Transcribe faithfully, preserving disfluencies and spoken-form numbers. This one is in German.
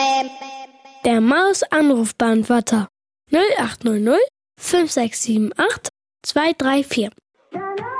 Der Maus-Anrufbeantworter null acht null null fünf sechs sieben acht zwei drei vier.